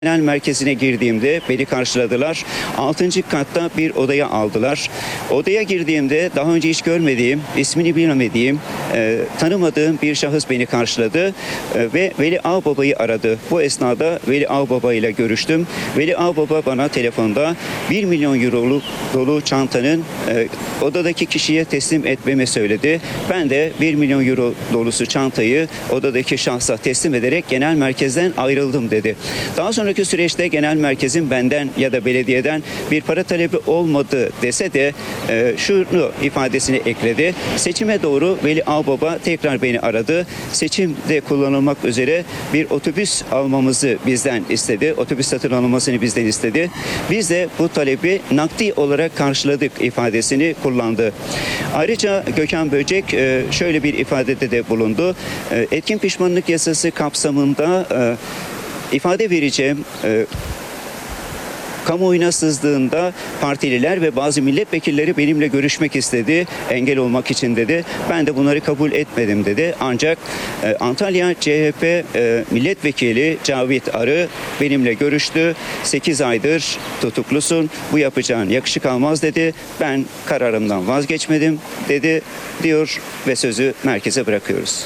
Genel merkezine girdiğimde beni karşıladılar. 6. katta bir odaya aldılar. Odaya girdiğimde daha önce hiç görmediğim, ismini bilmediğim, tanımadığım bir şahıs beni karşıladı ve Veli Ağbaba'yı aradı. Bu esnada Veli Ağbaba ile görüştüm. Veli Ağbaba bana telefonda 1 milyon euroluk dolu çantanın odadaki kişiye teslim etmemi söyledi. Ben de 1 milyon euro dolusu çantayı odadaki şahsa teslim ederek genel merkezden ayrıldım dedi. Daha sonraki süreçte genel merkezin benden ya da belediyeden bir para talebi olmadı dese de şunu ifadesini ekledi. Seçime doğru Veli Ağbaba tekrar beni aradı. Seçimde kullanılmak üzere bir otobüs almamızı bizden istedi. Otobüs satın alınmasını bizden istedi. Biz de bu talebi nakdi olarak karşıladık ifadesini kullandı. Ayrıca Gökhan Böcek şöyle bir ifadede de bulundu. Etkin pişmanlık yasası kapsamında ifade vereceğim. Kamuoyuna sızdığında partililer ve bazı milletvekilleri benimle görüşmek istedi, engel olmak için dedi. Ben de bunları kabul etmedim dedi. Ancak Antalya CHP milletvekili Cavit Arı benimle görüştü. 8 aydır tutuklusun, bu yapacağın yakışık almaz dedi. Ben kararımdan vazgeçmedim dedi diyor ve sözü merkeze bırakıyoruz.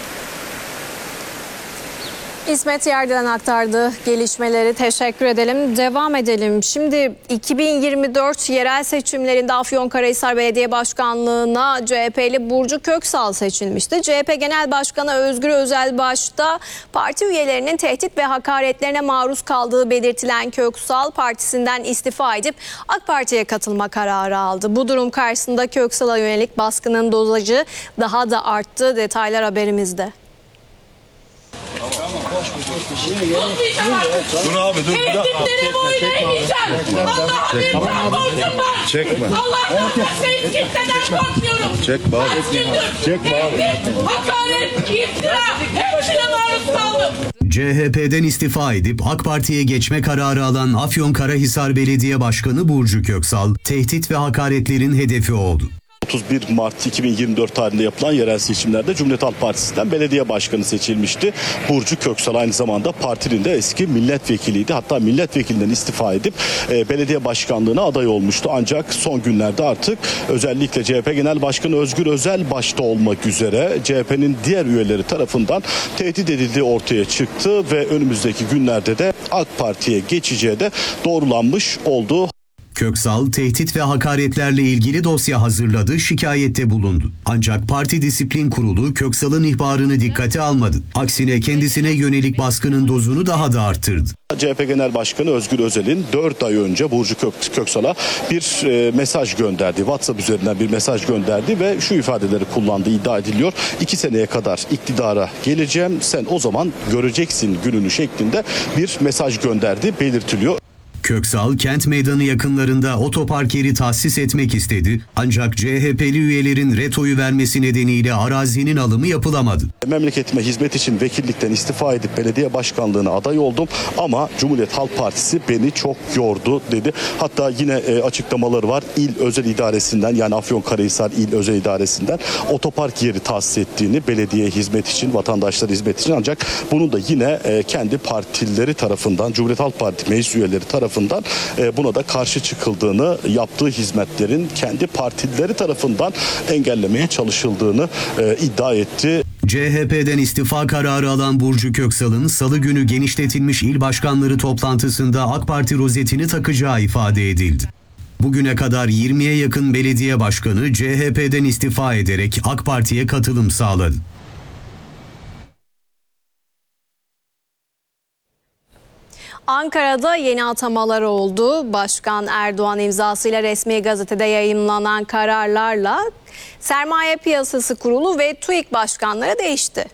İsmet Yerden aktardı gelişmeleri. Teşekkür edelim. Devam edelim. Şimdi 2024 yerel seçimlerinde Afyonkarahisar Belediye Başkanlığı'na CHP'li Burcu Köksal seçilmişti. CHP Genel Başkanı Özgür Özel başta parti üyelerinin tehdit ve hakaretlerine maruz kaldığı belirtilen Köksal partisinden istifa edip AK Parti'ye katılma kararı aldı. Bu durum karşısında Köksal'a yönelik baskının dozajı daha da arttı. Detaylar haberimizde. Dur abi dur. Tehditleri boyun eğmeyeceğim. Allah benim borcum var. Çekme. Allah seni kimseden korkmuyorum. Çekme abi. Çekme abi. Hakaret, iftira, hepsine maruz kaldım. CHP'den istifa edip AK Parti'ye geçme kararı alan Afyonkarahisar Belediye Başkanı Burcu Köksal, tehdit ve hakaretlerin hedefi oldu. 31 Mart 2024 tarihinde yapılan yerel seçimlerde Cumhuriyet Halk Partisi'nden belediye başkanı seçilmişti. Burcu Köksal aynı zamanda partinin de eski milletvekiliydi. Hatta milletvekilinden istifa edip belediye başkanlığına aday olmuştu. Ancak son günlerde artık özellikle CHP Genel Başkanı Özgür Özel başta olmak üzere CHP'nin diğer üyeleri tarafından tehdit edildiği ortaya çıktı ve önümüzdeki günlerde de AK Parti'ye geçeceği de doğrulanmış oldu. Köksal, tehdit ve hakaretlerle ilgili dosya hazırladı, şikayette bulundu. Ancak Parti Disiplin Kurulu Köksal'ın ihbarını dikkate almadı. Aksine kendisine yönelik baskının dozunu daha da arttırdı. CHP Genel Başkanı Özgür Özel'in 4 ay önce Burcu Köksal'a bir mesaj gönderdi. WhatsApp üzerinden bir mesaj gönderdi ve şu ifadeleri kullandığı iddia ediliyor. 2 seneye kadar iktidara geleceğim, sen o zaman göreceksin gününü şeklinde bir mesaj gönderdi belirtiliyor. Köksal, kent meydanı yakınlarında otopark yeri tahsis etmek istedi. Ancak CHP'li üyelerin retoyu vermesi nedeniyle arazinin alımı yapılamadı. Memleketime hizmet için vekillikten istifa edip belediye başkanlığına aday oldum ama Cumhuriyet Halk Partisi beni çok yordu dedi. Hatta yine açıklamaları var. İl Özel İdaresi'nden, yani Afyonkarahisar İl Özel İdaresi'nden otopark yeri tahsis ettiğini belediye hizmet için, vatandaşlara hizmet için, ancak bunun da yine kendi partileri tarafından, Cumhuriyet Halk Partisi meclis üyeleri tarafından buna da karşı çıkıldığını, yaptığı hizmetlerin kendi partileri tarafından engellemeye çalışıldığını iddia etti. CHP'den istifa kararı alan Burcu Köksal'ın salı günü genişletilmiş il başkanları toplantısında AK Parti rozetini takacağı ifade edildi. Bugüne kadar 20'ye yakın belediye başkanı CHP'den istifa ederek AK Parti'ye katılım sağladı. Ankara'da yeni atamalar oldu. Başkan Erdoğan imzasıyla resmi gazetede yayımlanan kararlarla Sermaye Piyasası Kurulu ve TÜİK başkanları değişti.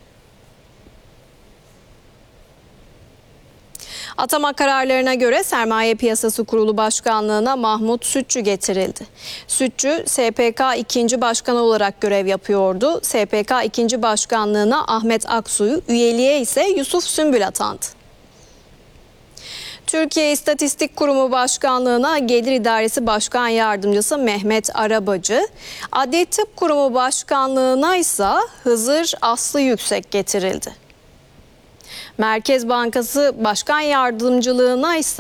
Atama kararlarına göre Sermaye Piyasası Kurulu Başkanlığı'na Mahmut Sütçü getirildi. Sütçü, SPK 2. Başkanı olarak görev yapıyordu. SPK 2. Başkanlığı'na Ahmet Aksu'yu, üyeliğe ise Yusuf Sümbül atandı. Türkiye İstatistik Kurumu Başkanlığı'na Gelir İdaresi Başkan Yardımcısı Mehmet Arabacı, Adli Tıp Kurumu Başkanlığı'na ise Hızır Aslı Yüksek getirildi. Merkez Bankası Başkan Yardımcılığına ise